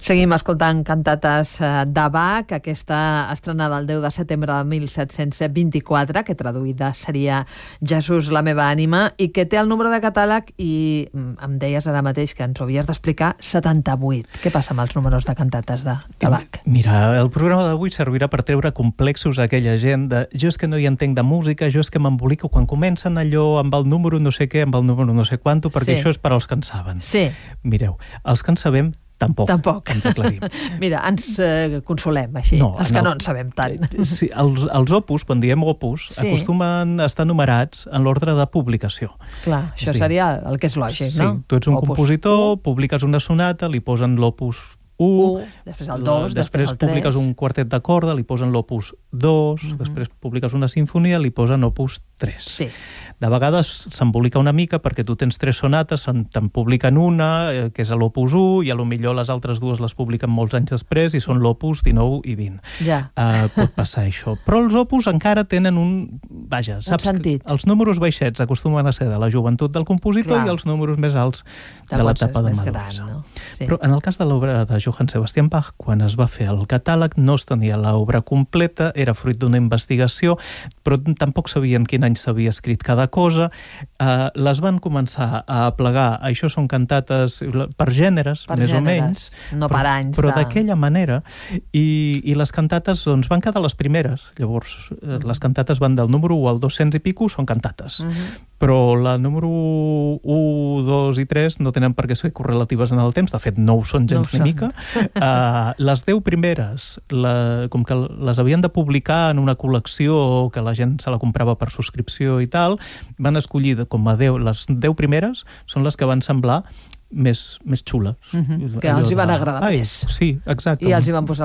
Seguim escoltant cantates de Bach, aquesta estrenada el 10 de setembre de 1724, que traduïda seria Jesús, la meva ànima, i que té el número de catàleg, i em deies ara mateix que ens ho havies d'explicar, 78. Què passa amb els números de cantates de Bach? Mira, el programa d'avui servirà per treure complexos a aquella gent de jo és que no hi entenc de música, jo és que m'embolico quan comencen allò amb el número no sé què, amb el número no sé quanto, perquè això és per als que en saben. Sí. Mireu, els que en sabem Tampoc. Ens aclarim. Mira, ens consolem així, els que no en sabem tant. Sí, els opus, quan diem opus, acostumen a estar numerats en l'ordre de publicació. Clar, això seria el que és lògic, no? Sí, tu ets un compositor, publiques una sonata, li posen l'opus 1, després el 2, després el 3. publiques un quartet de corda, li posen l'opus 2, després publiques una sinfonia, li posen opus 3. Sí. De vegades s'embolica una mica perquè tu tens 3 sonates, te'n publiquen una, que és l'opus 1, i a lo millor les altres dues les publiquen molts anys després i són l'opus 19 i 20. Ja. Pot passar això. Però els opus encara tenen un... Vaja, saps que els números baixets acostumen a ser de la joventut del compositor i els números més alts de l'etapa de maduresa. No? Sí. Però en el cas de l'obra de Johann Sebastian Bach, quan es va fer el catàleg, no es tenia l'obra completa, era fruit d'una investigació, però tampoc sabien quin any s'havia escrit cada cosa. Les van començar a plegar. Això són cantates per gèneres, més o menys. No per anys. Però d'aquella manera. I les cantates doncs, van quedar les primeres. Llavors, les cantates van del número 1 al 200 i pico, són cantates. Però la número 1, 2 i 3 no tenen per què ser correlatives en el temps. De fet, no ho són gens ni mica. Les 10 primeres, com que les havien de publicar en una col·lecció que la gent se la comprava per subscripció i tal, van escollir com a 10, les 10 primeres són les que van semblar més xules. Que els hi van agradar més. Sí, exacte. I els hi van posar